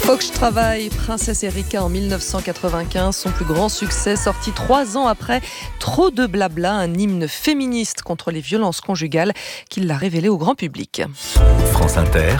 Faut que je travaille, Princesse Erika en 1995, son plus grand succès, sorti 3 ans après Trop de blabla, un hymne féministe contre les violences conjugales qu'il a révélé au grand public. France Inter,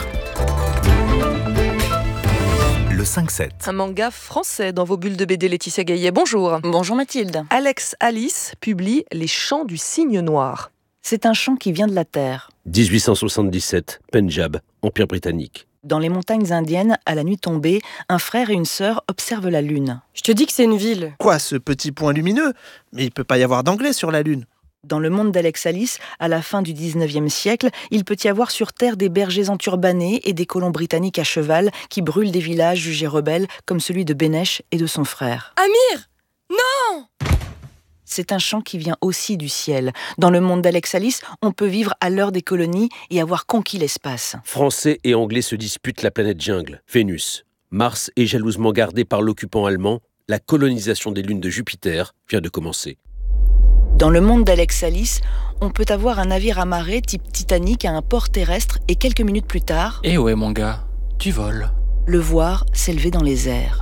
le 5-7. Un manga français dans vos bulles de BD, Laetitia Gaillet. Bonjour. Bonjour Mathilde. Alex Alice publie Les Chants du Cygne Noir. C'est un chant qui vient de la terre. 1877, Pendjab, Empire britannique. Dans les montagnes indiennes, à la nuit tombée, un frère et une sœur observent la lune. Je te dis que c'est une ville. Quoi, ce petit point lumineux? Mais il peut pas y avoir d'anglais sur la Lune. Dans le monde d'Alex Alice, à la fin du 19e siècle, il peut y avoir sur Terre des bergers enturbanés et des colons britanniques à cheval qui brûlent des villages jugés rebelles, comme celui de Bénèche et de son frère. Amir! Non! C'est un chant qui vient aussi du ciel. Dans le monde d'Alex Alice, on peut vivre à l'heure des colonies et avoir conquis l'espace. Français et Anglais se disputent la planète jungle, Vénus. Mars est jalousement gardé par l'occupant allemand. La colonisation des lunes de Jupiter vient de commencer. Dans le monde d'Alex Alice, on peut avoir un navire amarré type Titanic à un port terrestre et quelques minutes plus tard, Eh ouais mon gars, tu voles. le voir s'élever dans les airs.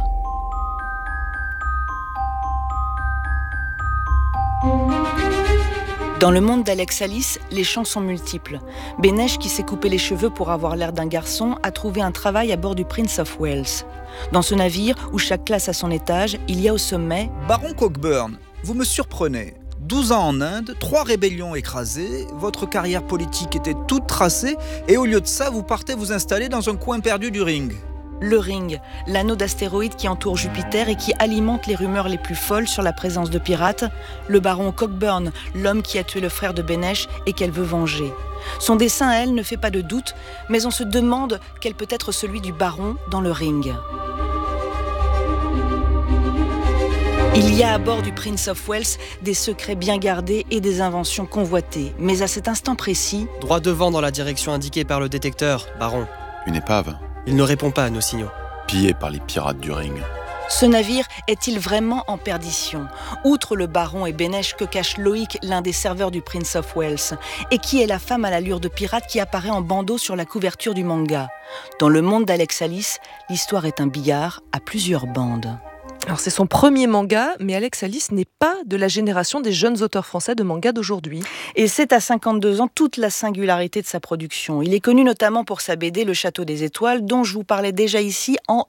Dans le monde d'Alex Alice, les chants sont multiples. Bénèche, qui s'est coupé les cheveux pour avoir l'air d'un garçon, a trouvé un travail à bord du Prince of Wales. Dans ce navire, où chaque classe a son étage, il y a au sommet Baron Cockburn, vous me surprenez. 12 ans en Inde, 3 rébellions écrasées, votre carrière politique était toute tracée et au lieu de ça, vous partez vous installer dans un coin perdu du ring. le ring, l'anneau d'astéroïdes qui entoure Jupiter et qui alimente les rumeurs les plus folles sur la présence de pirates, le baron Cockburn, l'homme qui a tué le frère de Bénèche et qu'elle veut venger. Son dessein à elle ne fait pas de doute, mais on se demande quel peut être celui du baron dans le ring. Il y a à bord du Prince of Wales des secrets bien gardés et des inventions convoitées. Mais à cet instant précis... Droit devant dans la direction indiquée par le détecteur, baron. Une épave, Il ne répond pas à nos signaux. pillée par les pirates du ring. Ce navire est-il vraiment en perdition? Outre le baron et Bénèche, que cache Loïc, l'un des serveurs du Prince of Wales? Et qui est la femme à l'allure de pirate qui apparaît en bandeau sur la couverture du manga? Dans le monde d'Alex Alice, l'histoire est un billard à plusieurs bandes. Alors c'est son premier manga, mais Alex Alice n'est pas de la génération des jeunes auteurs français de manga d'aujourd'hui. Et c'est à 52 ans toute la singularité de sa production. Il est connu notamment pour sa BD Le Château des Étoiles, dont je vous parlais déjà ici en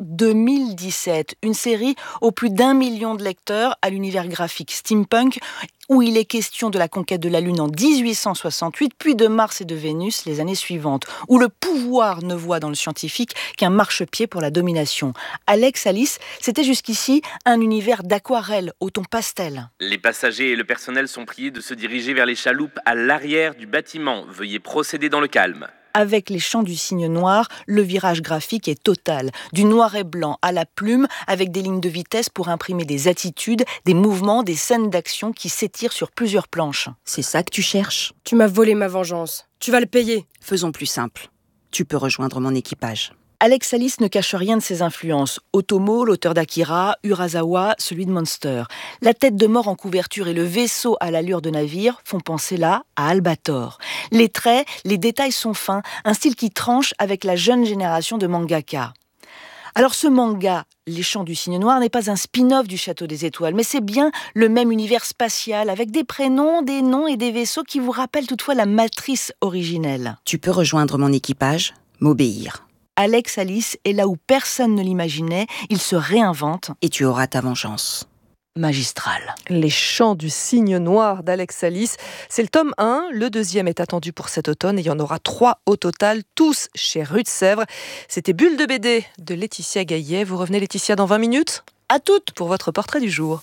2017. Une série aux plus d'1 million de lecteurs à l'univers graphique steampunk, où il est question de la conquête de la Lune en 1868, puis de Mars et de Vénus les années suivantes, où le pouvoir ne voit dans le scientifique qu'un marchepied pour la domination. Alex Alice, c'était jusqu'ici un univers d'aquarelle au ton pastel. Les passagers et le personnel sont priés de se diriger vers les chaloupes à l'arrière du bâtiment. Veuillez procéder dans le calme. Avec les chants du cygne noir, le virage graphique est total. Du noir et blanc à la plume, avec des lignes de vitesse pour imprimer des attitudes, des mouvements, des scènes d'action qui s'étirent sur plusieurs planches. C'est ça que tu cherches? Tu m'as volé ma vengeance. Tu vas le payer. Faisons plus simple. Tu peux rejoindre mon équipage. Alex Alice ne cache rien de ses influences. Otomo, l'auteur d'Akira, Urasawa, celui de Monster. La tête de mort en couverture et le vaisseau à l'allure de navire font penser là à Albator. Les traits, les détails sont fins, un style qui tranche avec la jeune génération de mangaka. Alors ce manga, Les Chants du Cygne Noir, n'est pas un spin-off du Château des Étoiles, mais c'est bien le même univers spatial, avec des prénoms, des noms et des vaisseaux qui vous rappellent toutefois la matrice originelle. Tu peux rejoindre mon équipage, m'obéir. Alex Alice est là où personne ne l'imaginait, il se réinvente. Et tu auras ta vengeance. Magistrale. Les Chants du Cygne Noir d'Alex Alice. C'est le tome 1, le deuxième est attendu pour cet automne et il y en aura 3 au total, tous chez Rue de Sèvres. C'était Bulle de BD de Laetitia Gaillet. Vous revenez Laetitia dans 20 minutes? À toutes pour votre portrait du jour.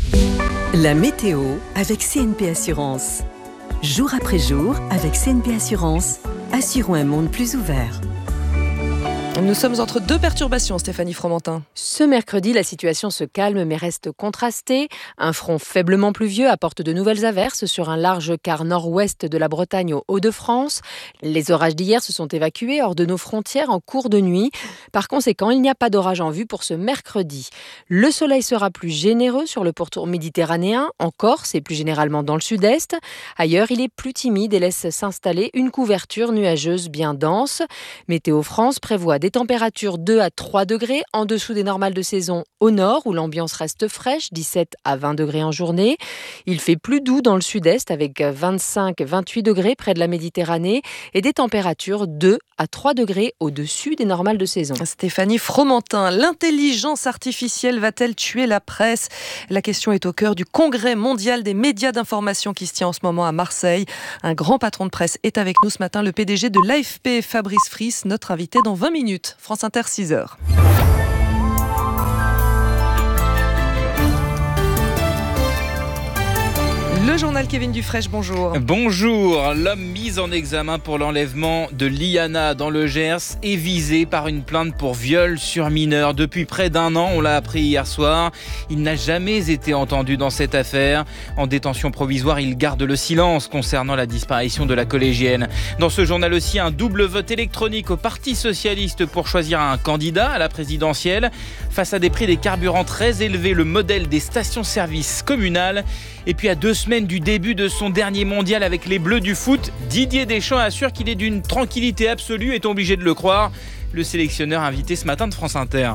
La météo avec CNP Assurance. Jour après jour, avec CNP Assurance, assurons un monde plus ouvert. Nous sommes entre 2 perturbations, Stéphanie Fromentin. Ce mercredi, la situation se calme mais reste contrastée. Un front faiblement pluvieux apporte de nouvelles averses sur un large quart nord-ouest de la Bretagne aux Hauts-de-France. Les orages d'hier se sont évacués hors de nos frontières en cours de nuit. Par conséquent, il n'y a pas d'orage en vue pour ce mercredi. Le soleil sera plus généreux sur le pourtour méditerranéen, en Corse et plus généralement dans le sud-est. Ailleurs, il est plus timide et laisse s'installer une couverture nuageuse bien dense. Météo France prévoit des températures 2 à 3 degrés en dessous des normales de saison au nord où l'ambiance reste fraîche, 17 à 20 degrés en journée. Il fait plus doux dans le sud-est avec 25-28 degrés près de la Méditerranée et des températures 2 à 3 degrés au-dessus des normales de saison. Stéphanie Fromentin, l'intelligence artificielle va-t-elle tuer la presse ? La question est au cœur du congrès mondial des médias d'information qui se tient en ce moment à Marseille. Un grand patron de presse est avec nous ce matin, le PDG de l'AFP, Fabrice Friss, notre invité dans 20 minutes. France Inter, 6h. Le journal Kevin Dufraîche, bonjour. Bonjour. L'homme mis en examen pour l'enlèvement de Liana dans le Gers est visé par une plainte pour viol sur mineur. Depuis près d'1 an, on l'a appris hier soir. Il n'a jamais été entendu dans cette affaire. En détention provisoire, il garde le silence concernant la disparition de la collégienne. Dans ce journal aussi, un double vote électronique au Parti socialiste pour choisir un candidat à la présidentielle. Face à des prix des carburants très élevés, le modèle des stations-service communales. Et puis à 2 semaines du début de son dernier mondial avec les Bleus du foot, Didier Deschamps assure qu'il est d'une tranquillité absolue, est obligé de le croire. Le sélectionneur invité ce matin de France Inter.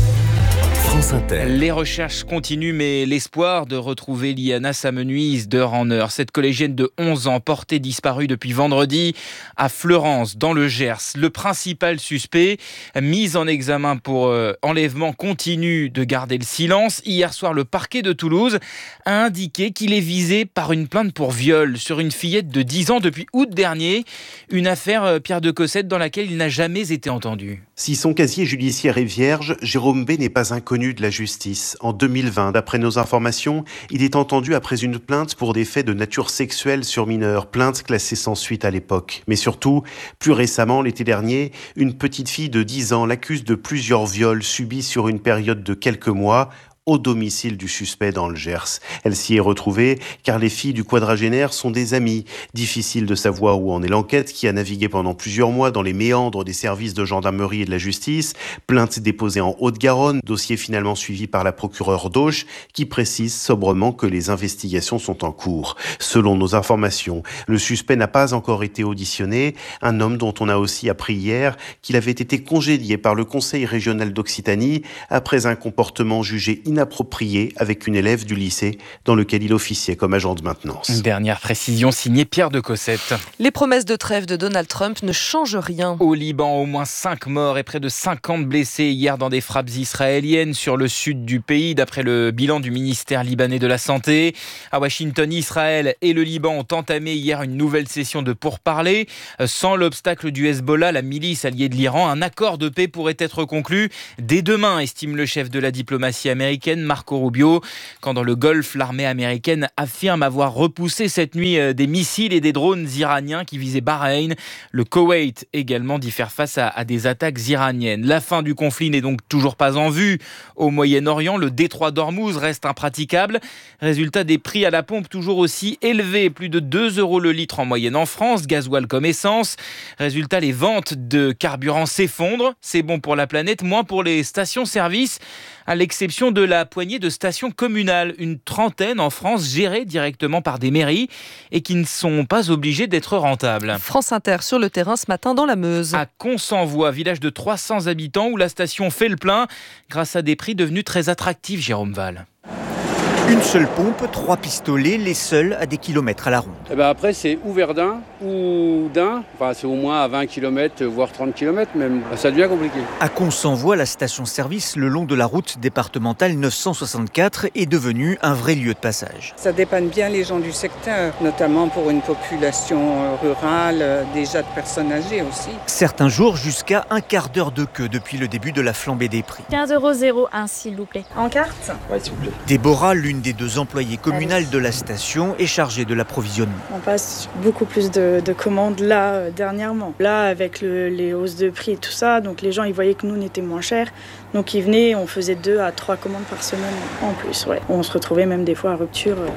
France Inter. Les recherches continuent, mais l'espoir de retrouver Liana s'amenuise d'heure en heure. Cette collégienne de 11 ans portée disparue depuis vendredi à Fleurance, dans le Gers. Le principal suspect, mis en examen pour enlèvement, continue de garder le silence. Hier soir, le parquet de Toulouse a indiqué qu'il est visé par une plainte pour viol sur une fillette de 10 ans depuis août dernier. Une affaire, Pierre de Cossette, dans laquelle il n'a jamais été entendu. Si son casier judiciaire est vierge, Jérôme B n'est pas inconnu de la justice. En 2020, d'après nos informations, il est entendu après une plainte pour des faits de nature sexuelle sur mineurs, plainte classée sans suite à l'époque. Mais surtout, plus récemment, l'été dernier, une petite fille de 10 ans l'accuse de plusieurs viols subis sur une période de quelques mois au domicile du suspect dans le Gers. Elle s'y est retrouvée car les filles du quadragénaire sont des amies. Difficile de savoir où en est l'enquête qui a navigué pendant plusieurs mois dans les méandres des services de gendarmerie et de la justice. Plainte déposée en Haute-Garonne, dossier finalement suivi par la procureure d'Auch qui précise sobrement que les investigations sont en cours. Selon nos informations, le suspect n'a pas encore été auditionné, un homme dont on a aussi appris hier qu'il avait été congédié par le Conseil régional d'Occitanie après un comportement jugé inapproprié avec une élève du lycée dans lequel il officiait comme agent de maintenance. Une dernière précision signée Pierre de Cossette. Les promesses de trêve de Donald Trump ne changent rien. Au Liban, au moins 5 morts et près de 50 blessés hier dans des frappes israéliennes sur le sud du pays, d'après le bilan du ministère libanais de la Santé. À Washington, Israël et le Liban ont entamé hier une nouvelle session de pourparlers. Sans l'obstacle du Hezbollah, la milice alliée de l'Iran, un accord de paix pourrait être conclu dès demain, estime le chef de la diplomatie américaine, Marco Rubio, quand dans le Golfe, l'armée américaine affirme avoir repoussé cette nuit des missiles et des drones iraniens qui visaient Bahreïn. Le Koweït également dit faire face à des attaques iraniennes. La fin du conflit n'est donc toujours pas en vue. Au Moyen-Orient, le détroit d'Ormuz reste impraticable. Résultat, des prix à la pompe toujours aussi élevés, plus de 2 € le litre en moyenne en France, gasoil comme essence. Résultat, les ventes de carburant s'effondrent. C'est bon pour la planète, moins pour les stations-service, à l'exception de la poignée de stations communales, une trentaine en France gérées directement par des mairies et qui ne sont pas obligées d'être rentables. France Inter sur le terrain ce matin dans la Meuse. À Consenvoie, village de 300 habitants où la station fait le plein grâce à des prix devenus très attractifs, Jérôme Val. Une seule pompe, 3 pistolets, les seuls à des kilomètres à la ronde. Et après, c'est ou Verdun ou Dain. Enfin, c'est au moins à 20 km, voire 30 km même. Ça devient compliqué. À Consenvoie, la station-service le long de la route départementale 964 est devenue un vrai lieu de passage. Ça dépanne bien les gens du secteur, notamment pour une population rurale, déjà de personnes âgées aussi. Certains jours, jusqu'à un quart d'heure de queue depuis le début de la flambée des prix. 15,01 €, s'il vous plaît. En carte ? Oui, s'il vous plaît. Déborah, l'une des 2 employées communales de la station, est chargée de l'approvisionnement. On passe beaucoup plus de commandes là, dernièrement. Là, avec les hausses de prix et tout ça, donc les gens ils voyaient que nous on était moins chers. Donc ils venaient, on faisait 2 à 3 commandes par semaine en plus. Ouais. On se retrouvait même des fois à rupture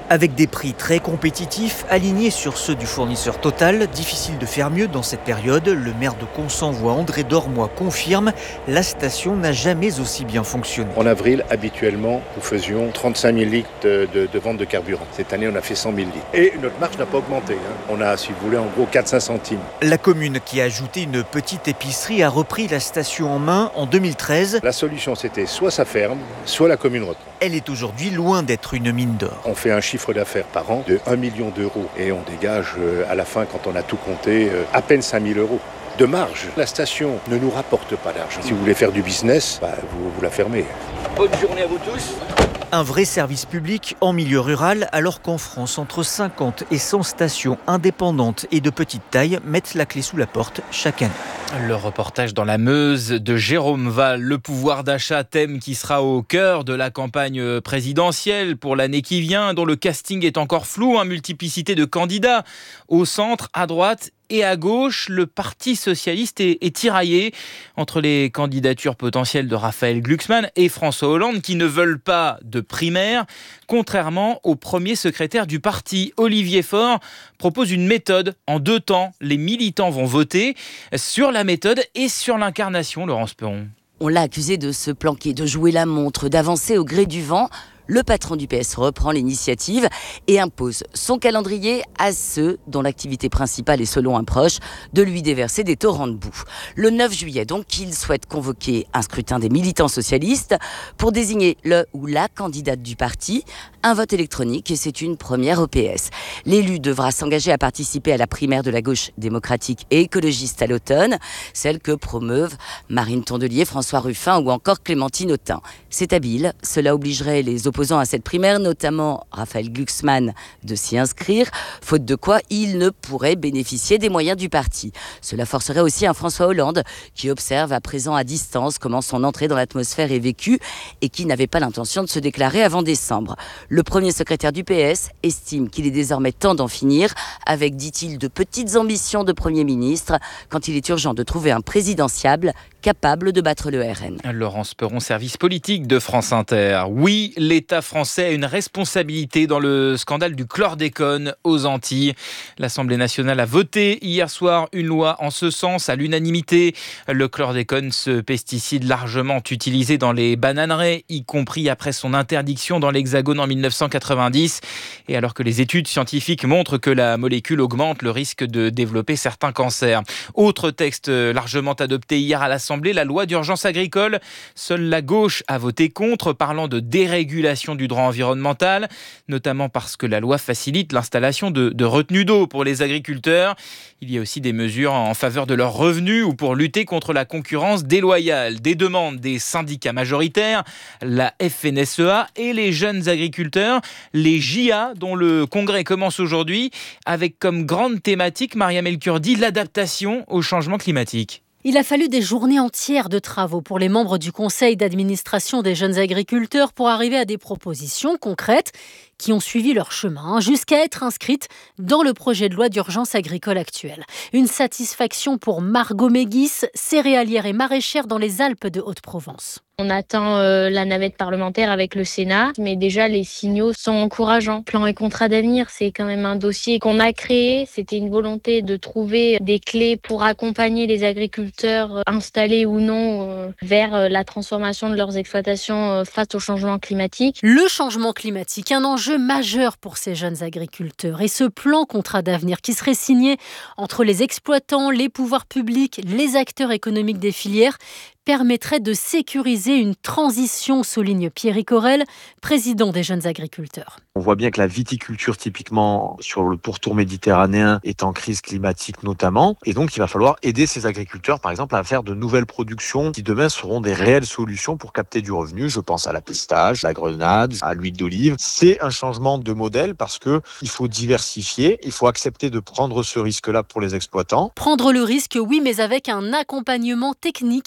Avec des prix très compétitifs, alignés sur ceux du fournisseur Total, difficile de faire mieux dans cette période. Le maire de Consenvoie, André Dormois, confirme la station n'a jamais aussi bien fonctionné. En avril, habituellement, nous faisions 35 000 litres de vente de carburant. Cette année, on a fait 100 000 litres. Et notre marge n'a pas augmenté. On a, si vous voulez, en gros 4-5 centimes. La commune, qui a ajouté une petite épicerie, a repris la station en main en 2013. La solution, c'était soit ça ferme, soit la commune reprend. Elle est aujourd'hui loin d'être une mine d'or. On fait un chiffre d'affaires par an de 1 million d'euros et on dégage à la fin, quand on a tout compté, à peine 5 000 euros de marge. La station ne nous rapporte pas d'argent. Si vous voulez faire du business, vous la fermez. Bonne journée à vous tous. Un vrai service public en milieu rural, alors qu'en France, entre 50 et 100 stations indépendantes et de petite taille mettent la clé sous la porte chaque année. Le reportage dans la Meuse de Jérôme Val. Le pouvoir d'achat, thème qui sera au cœur de la campagne présidentielle pour l'année qui vient, dont le casting est encore flou, multiplicité de candidats au centre, à droite et à gauche. Le Parti socialiste est tiraillé entre les candidatures potentielles de Raphaël Glucksmann et François Hollande, qui ne veulent pas de primaire, contrairement au premier secrétaire du parti. Olivier Faure propose une méthode en 2 temps. Les militants vont voter sur la méthode et sur l'incarnation, Laurence Perron. On l'a accusé de se planquer, de jouer la montre, d'avancer au gré du vent. Le patron du PS reprend l'initiative et impose son calendrier à ceux dont l'activité principale est, selon un proche, de lui déverser des torrents de boue. Le 9 juillet, donc, il souhaite convoquer un scrutin des militants socialistes pour désigner le ou la candidate du parti. Un vote électronique et c'est une première au PS. L'élu devra s'engager à participer à la primaire de la gauche démocratique et écologiste à l'automne, celle que promeuvent Marine Tondelier, François Ruffin ou encore Clémentine Autain. C'est habile, cela obligerait les opposants à cette primaire, notamment Raphaël Glucksmann, de s'y inscrire, faute de quoi il ne pourrait bénéficier des moyens du parti. Cela forcerait aussi un François Hollande qui observe à présent à distance comment son entrée dans l'atmosphère est vécue et qui n'avait pas l'intention de se déclarer avant décembre. Le premier secrétaire du PS estime qu'il est désormais temps d'en finir avec, dit-il, de petites ambitions de Premier ministre quand il est urgent de trouver un présidentiable capable de battre le RN. Laurence Perron, service politique de France Inter. Oui, l'État français a une responsabilité dans le scandale du chlordécone aux Antilles. L'Assemblée nationale a voté hier soir une loi en ce sens à l'unanimité. Le chlordécone, ce pesticide largement utilisé dans les bananeraies, y compris après son interdiction dans l'Hexagone en 1990. Et alors que les études scientifiques montrent que la molécule augmente le risque de développer certains cancers. Autre texte largement adopté hier à l'Assemblée, la loi d'urgence agricole. Seule la gauche a voté contre, parlant de dérégulation du droit environnemental, notamment parce que la loi facilite l'installation de retenues d'eau pour les agriculteurs. Il y a aussi des mesures en faveur de leurs revenus ou pour lutter contre la concurrence déloyale. Des demandes des syndicats majoritaires, la FNSEA et les jeunes agriculteurs, les JA, dont le congrès commence aujourd'hui, avec comme grande thématique, Mariam El Kurdi, l'adaptation au changement climatique. Il a fallu des journées entières de travaux pour les membres du conseil d'administration des jeunes agriculteurs pour arriver à des propositions concrètes qui ont suivi leur chemin jusqu'à être inscrites dans le projet de loi d'urgence agricole actuel. Une satisfaction pour Margot Méguis, céréalière et maraîchère dans les Alpes de Haute-Provence. On attend la navette parlementaire avec le Sénat, mais déjà les signaux sont encourageants. Plan et contrat d'avenir, c'est quand même un dossier qu'on a créé. C'était une volonté de trouver des clés pour accompagner les agriculteurs installés ou non vers la transformation de leurs exploitations face au changement climatique. Le changement climatique, un enjeu majeur pour ces jeunes agriculteurs. Et ce plan contrat d'avenir qui serait signé entre les exploitants, les pouvoirs publics, les acteurs économiques des filières, permettrait de sécuriser une transition, souligne Pierre Corel, président des jeunes agriculteurs. On voit bien que la viticulture, typiquement sur le pourtour méditerranéen, est en crise climatique notamment. Et donc, il va falloir aider ces agriculteurs, par exemple, à faire de nouvelles productions qui demain seront des réelles solutions pour capter du revenu. Je pense à la pistache, la grenade, à l'huile d'olive. C'est un changement de modèle parce que il faut diversifier, il faut accepter de prendre ce risque-là pour les exploitants. Prendre le risque, oui, mais avec un accompagnement technique et des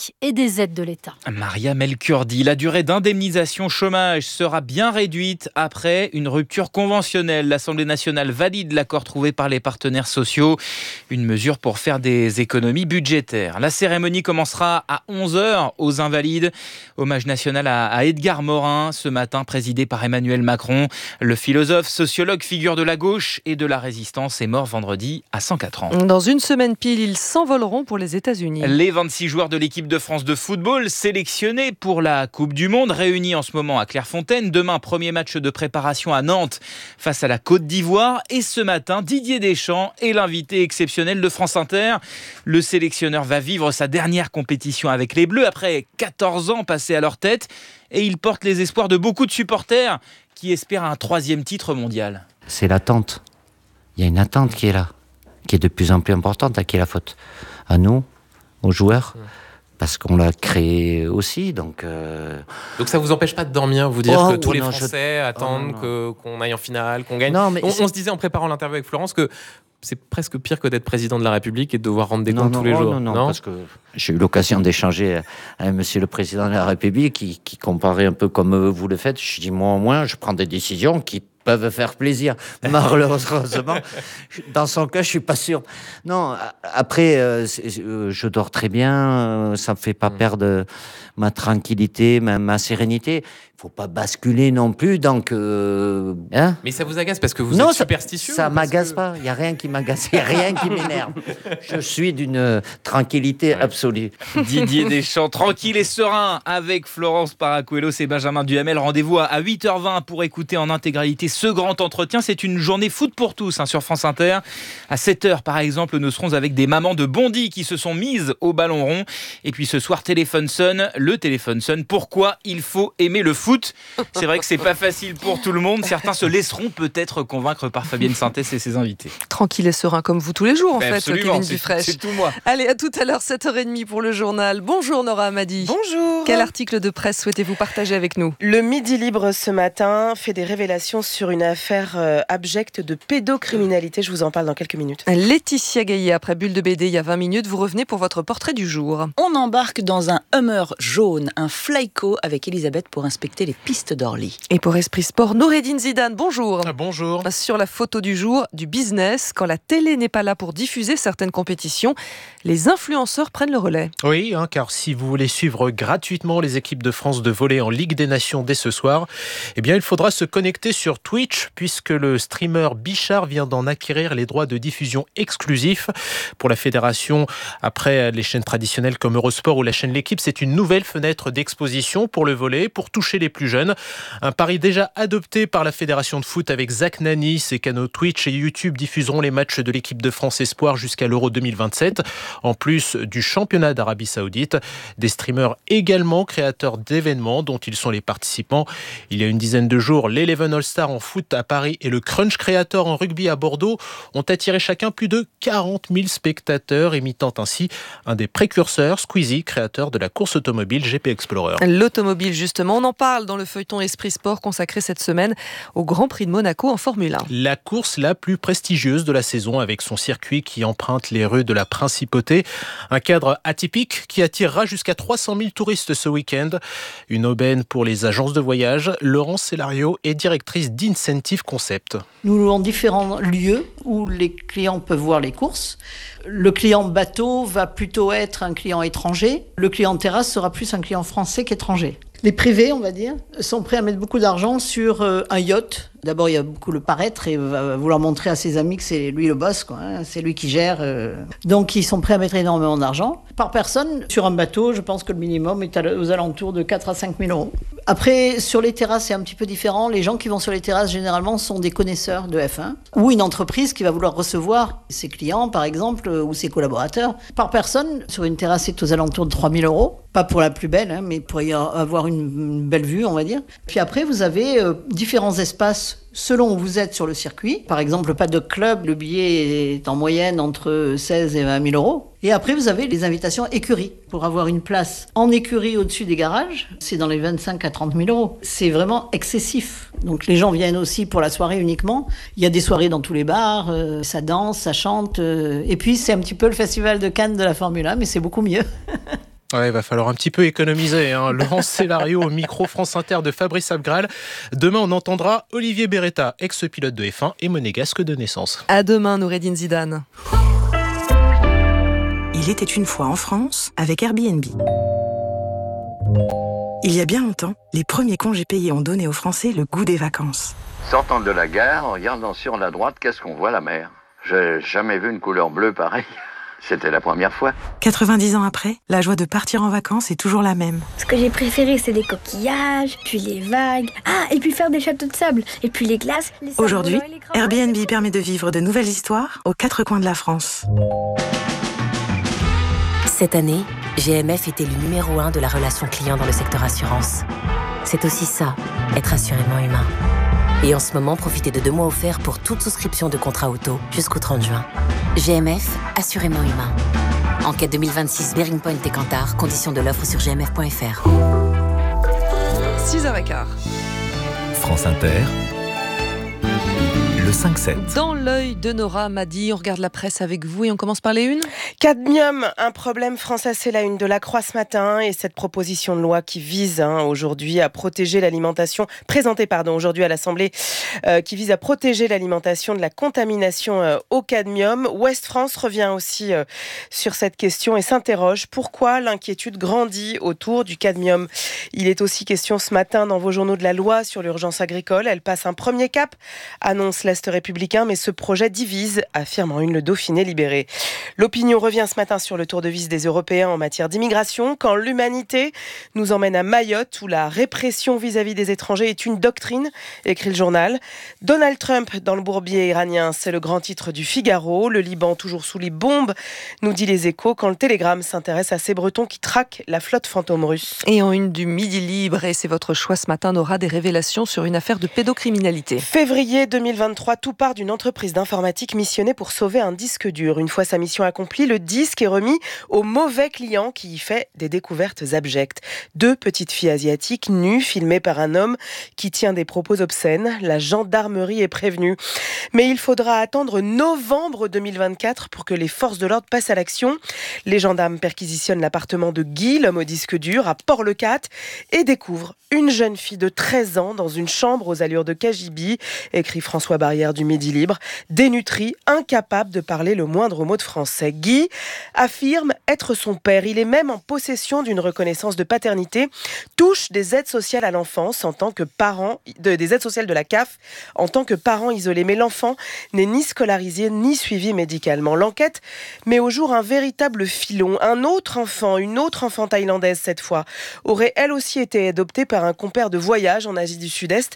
des aides de l'État. Maria Melkurdi, la durée d'indemnisation chômage sera bien réduite après une rupture conventionnelle. L'Assemblée nationale valide l'accord trouvé par les partenaires sociaux, une mesure pour faire des économies budgétaires. La cérémonie commencera à 11h aux Invalides. Hommage national à Edgar Morin, ce matin présidé par Emmanuel Macron. Le philosophe, sociologue, figure de la gauche et de la résistance est mort vendredi à 104 ans. Dans une semaine pile, ils s'envoleront pour les États-Unis. Les 26 joueurs de l'équipe de France de football sélectionnés pour la Coupe du Monde, réunis en ce moment à Clairefontaine. Demain, premier match de préparation à Nantes face à la Côte d'Ivoire. Et ce matin, Didier Deschamps est l'invité exceptionnel de France Inter. Le sélectionneur va vivre sa dernière compétition avec les Bleus après 14 ans passés à leur tête. Et il porte les espoirs de beaucoup de supporters qui espèrent un 3e titre mondial. C'est l'attente. Il y a une attente qui est là, qui est de plus en plus importante. À qui est la faute ? À nous, aux joueurs, parce qu'on l'a créé aussi. Donc ça vous empêche pas de dormir, vous dire que tous les Français attendent qu'on aille en finale, qu'on gagne. On se disait en préparant l'interview avec Florence que c'est presque pire que d'être président de la République et de devoir rendre des comptes tous les jours. Non, parce que j'ai eu l'occasion d'échanger avec monsieur le président de la République qui comparait un peu comme vous le faites. Je dis, moi au moins, je prends des décisions qui peuvent faire plaisir. Malheureusement, dans son cas, je suis pas sûr. Non, après, je dors très bien. Ça me fait pas perdre ma tranquillité, ma sérénité. Faut pas basculer non plus, donc... Mais ça vous agace parce que vous êtes superstitieux? Ça m'agace pas, il n'y a rien qui m'agace, il n'y a rien qui m'énerve. Je suis d'une tranquillité absolue. Didier Deschamps, tranquille et serein avec Florence Paracuelos et Benjamin Duhamel. Rendez-vous à 8h20 pour écouter en intégralité ce grand entretien. C'est une journée foot pour tous sur France Inter. À 7h par exemple, nous serons avec des mamans de Bondy qui se sont mises au ballon rond. Et puis ce soir, téléphone sonne, le téléphone sonne. Pourquoi il faut aimer le foot? C'est vrai que c'est pas facile pour tout le monde. Certains se laisseront peut-être convaincre par Fabienne Sintès et ses invités. Tranquille et serein comme vous tous les jours, en fait, Kevin Dufresne. C'est tout moi. Allez, à tout à l'heure, 7h30 pour le journal. Bonjour Nora Amadi. Bonjour. Quel article de presse souhaitez-vous partager avec nous? Le Midi Libre ce matin fait des révélations sur une affaire abjecte de pédocriminalité. Je vous en parle dans quelques minutes. Laetitia Gaillet, après Bulle de BD il y a 20 minutes, vous revenez pour votre portrait du jour. On embarque dans un Hummer jaune, un Flyco avec Elisabeth pour inspecter les pistes d'Orly. Et pour Esprit Sport, Noureddine Zidane, bonjour. Bonjour. Sur la photo du jour, du business, quand la télé n'est pas là pour diffuser certaines compétitions, les influenceurs prennent le relais. Oui, car si vous voulez suivre gratuitement les équipes de France de volley en Ligue des Nations dès ce soir, eh bien il faudra se connecter sur Twitch puisque le streamer Bichard vient d'en acquérir les droits de diffusion exclusifs. Pour la fédération, après les chaînes traditionnelles comme Eurosport ou la chaîne L'Équipe, c'est une nouvelle fenêtre d'exposition pour le volley, pour toucher les plus jeunes. Un pari déjà adopté par la fédération de foot avec Zach Nani. Ses canaux Twitch et YouTube diffuseront les matchs de l'équipe de France Espoir jusqu'à l'Euro 2027. En plus du championnat d'Arabie Saoudite, des streamers également créateurs d'événements dont ils sont les participants. Il y a une dizaine de jours, l'Eleven All-Star en foot à Paris et le Crunch Creator en rugby à Bordeaux ont attiré chacun plus de 40 000 spectateurs, imitant ainsi un des précurseurs, Squeezie, créateur de la course automobile GP Explorer. L'automobile, justement, on en parle dans le feuilleton Esprit Sport consacré cette semaine au Grand Prix de Monaco en Formule 1. La course la plus prestigieuse de la saison avec son circuit qui emprunte les rues de la Principauté. Un cadre atypique qui attirera jusqu'à 300 000 touristes ce week-end. Une aubaine pour les agences de voyage. Laurence Celario est directrice d'Incentive Concept. Nous louons différents lieux où les clients peuvent voir les courses. Le client bateau va plutôt être un client étranger. Le client terrasse sera plus un client français qu'étranger. Les privés, on va dire, sont prêts à mettre beaucoup d'argent sur un yacht. D'abord, il y a beaucoup le paraître et va vouloir montrer à ses amis que c'est lui le boss, c'est lui qui gère. Donc, ils sont prêts à mettre énormément d'argent. Par personne, sur un bateau, je pense que le minimum est aux alentours de 4 à 5 000 euros. Après, sur les terrasses, c'est un petit peu différent. Les gens qui vont sur les terrasses, généralement, sont des connaisseurs de F1 ou une entreprise qui va vouloir recevoir ses clients, par exemple, ou ses collaborateurs. Par personne, sur une terrasse, c'est aux alentours de 3 000 euros. Pas pour la plus belle, mais pour y avoir une belle vue, on va dire. Puis après, vous avez différents espaces selon où vous êtes sur le circuit. Par exemple, le paddock club, le billet est en moyenne entre 16 et 20 000 euros. Et après, vous avez les invitations écuries. Pour avoir une place en écurie au-dessus des garages, c'est dans les 25 à 30 000 euros. C'est vraiment excessif. Donc les gens viennent aussi pour la soirée uniquement. Il y a des soirées dans tous les bars, ça danse, ça chante. Et puis, c'est un petit peu le festival de Cannes de la Formule 1, mais c'est beaucoup mieux. Ouais, il va falloir un petit peu économiser. Laurence Célario au micro France Inter de Fabrice Abgral. Demain, on entendra Olivier Beretta, ex-pilote de F1 et monégasque de naissance. À demain, Noureddine Zidane. Il était une fois en France avec Airbnb. Il y a bien longtemps, les premiers congés payés ont donné aux Français le goût des vacances. Sortant de la gare, en regardant sur la droite, qu'est-ce qu'on voit? La mer. J'ai jamais vu une couleur bleue pareille. C'était la première fois. 90 ans après, la joie de partir en vacances est toujours la même. Ce que j'ai préféré, c'est les coquillages, puis les vagues. Ah, et puis faire des châteaux de sable, et puis les glaces. Aujourd'hui, Airbnb permet de vivre de nouvelles histoires aux 4 coins de la France. Cette année, GMF était le numéro 1 de la relation client dans le secteur assurance. C'est aussi ça, être assurément humain. Et en ce moment, profitez de 2 mois offerts pour toute souscription de contrat auto jusqu'au 30 juin. GMF, assurément humain. Enquête 2026, Bearing Point et Kantar. Conditions de l'offre sur gmf.fr. 6h15. France Inter. Le 5-7. Dans l'œil de Nora Madi, on regarde la presse avec vous et on commence par les unes. Cadmium, un problème français, c'est la une de La Croix ce matin et cette proposition de loi qui vise aujourd'hui à protéger l'alimentation, présentée aujourd'hui à l'Assemblée, qui vise à protéger l'alimentation de la contamination au cadmium. Ouest France revient aussi sur cette question et s'interroge pourquoi l'inquiétude grandit autour du cadmium. Il est aussi question ce matin dans vos journaux de la loi sur l'urgence agricole. Elle passe un premier cap, annonce l'Est républicain, mais ce projet divise, affirme en une le Dauphiné libéré. L'opinion revient ce matin sur le tour de vis des Européens en matière d'immigration, quand l'humanité nous emmène à Mayotte, où la répression vis-à-vis des étrangers est une doctrine, écrit le journal. Donald Trump dans le bourbier iranien, c'est le grand titre du Figaro. Le Liban toujours sous les bombes, nous dit les Échos, quand le Télégramme s'intéresse à ces Bretons qui traquent la flotte fantôme russe. Et en une du Midi Libre, et c'est votre choix ce matin, Nora, des révélations sur une affaire de pédocriminalité. Février 2023, tout part d'une entreprise d'informatique missionnée pour sauver un disque dur. Une fois sa mission accomplie, le disque est remis au mauvais client qui y fait des découvertes abjectes. 2 petites filles asiatiques nues, filmées par un homme qui tient des propos obscènes. La gendarmerie est prévenue. Mais il faudra attendre novembre 2024 pour que les forces de l'ordre passent à l'action. Les gendarmes perquisitionnent l'appartement de Guy, l'homme au disque dur, à Port-le-Cat, et découvrent une jeune fille de 13 ans dans une chambre aux allures de KGB, écrit François Barrière du Midi Libre, dénutrie, incapable de parler le moindre mot de français. Guy affirme être son père. Il est même en possession d'une reconnaissance de paternité, touche des aides sociales à l'enfance en tant que parent, des aides sociales de la CAF en tant que parent isolé. Mais l'enfant n'est ni scolarisé ni suivi médicalement. L'enquête met au jour un véritable filon. Une autre enfant thaïlandaise cette fois, aurait elle aussi été adoptée par un compère de voyage en Asie du Sud-Est.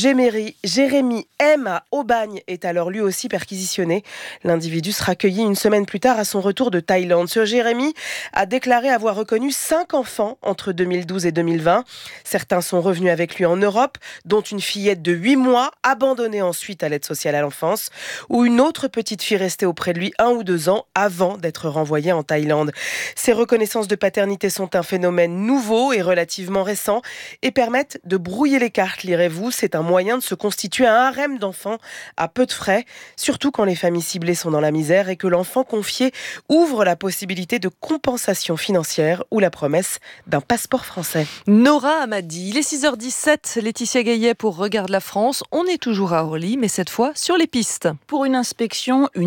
Jérémy M. à Aubagne est alors lui aussi perquisitionné. L'individu sera accueilli une semaine plus tard à son retour de Thaïlande. Ce Jérémy a déclaré avoir reconnu 5 enfants entre 2012 et 2020. Certains sont revenus avec lui en Europe, dont une fillette de 8 mois, abandonnée ensuite à l'aide sociale à l'enfance, ou une autre petite fille restée auprès de lui 1 ou 2 ans avant d'être renvoyée en Thaïlande. Ces reconnaissances de paternité sont un phénomène nouveau et relativement récent et permettent de brouiller les cartes, lirez-vous. C'est un moyen de se constituer un harem d'enfants à peu de frais, surtout quand les familles ciblées sont dans la misère et que l'enfant confié ouvre la possibilité de compensation financière ou la promesse d'un passeport français. Nora Amadi, il est 6h17, Laetitia Gaillet pour Regarde la France. On est toujours à Orly, mais cette fois sur les pistes. Pour une inspection,